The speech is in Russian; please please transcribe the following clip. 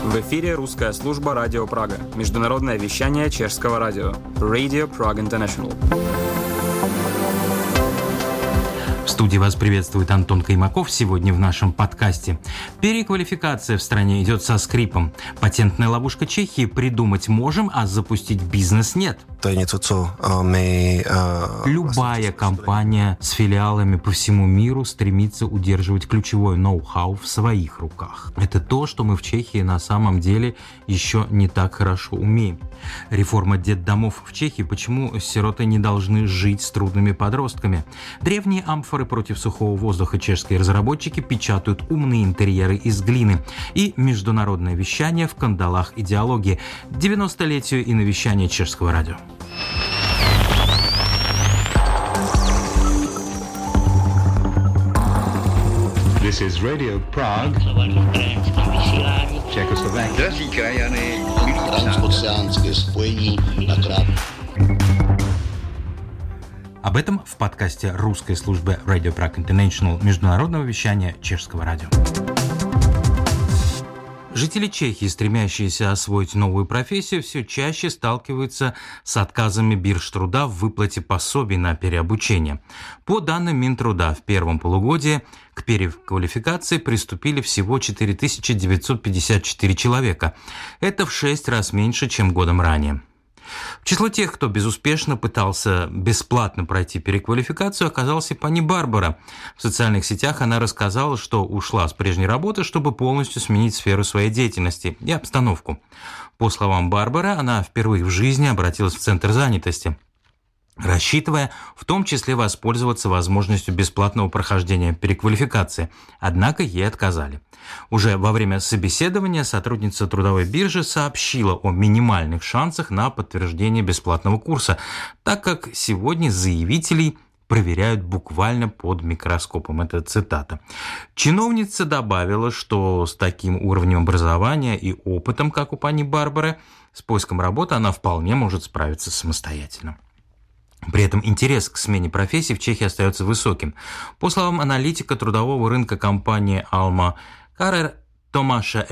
В эфире русская служба «Радио Прага». Международное вещание чешского радио. Radio Prague International. В студии вас приветствует Антон Каймаков. Сегодня в нашем подкасте. Переквалификация в стране идет со скрипом. Патентная ловушка Чехии: придумать можем, а запустить бизнес нет. Любая компания с филиалами по всему миру стремится удерживать ключевое ноу-хау в своих руках. Это то, что мы в Чехии на самом деле еще не так хорошо умеем. Реформа детдомов в Чехии. Почему сироты не должны жить с трудными подростками? Древние амфоры против сухого воздуха. Чешские разработчики печатают умные интерьеры из глины. И международное вещание в кандалах идеологии. 90-летию и навещание чешского радио. This is Radio Prague, Czechoslovakia. Drazí krajany, transoceánské spojení na Об этом в подкасте русской службы Radio Prague International международного вещания чешского радио. Жители Чехии, стремящиеся освоить новую профессию, все чаще сталкиваются с отказами бирж труда в выплате пособий на переобучение. По данным Минтруда, в первом полугодии к переквалификации приступили всего 4954 человека. Это в 6 раз меньше, чем годом ранее. В число тех, кто безуспешно пытался бесплатно пройти переквалификацию, оказалась и пани Барбара. В социальных сетях она рассказала, что ушла с прежней работы, чтобы полностью сменить сферу своей деятельности и обстановку. По словам Барбары, она впервые в жизни обратилась в центр занятости, рассчитывая в том числе воспользоваться возможностью бесплатного прохождения переквалификации. Однако ей отказали. Уже во время собеседования сотрудница трудовой биржи сообщила о минимальных шансах на подтверждение бесплатного курса, так как сегодня заявителей проверяют буквально под микроскопом. Это цитата. Чиновница добавила, что с таким уровнем образования и опытом, как у пани Барбары, с поиском работы она вполне может справиться самостоятельно. При этом интерес к смене профессии в Чехии остается высоким. По словам аналитика трудового рынка компании Alma Career Tomáše